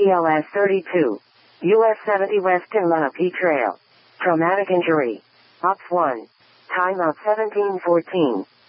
BLS 32. US 70 Weston Lenape Trail. Traumatic injury. Ops 1. Time of 1714.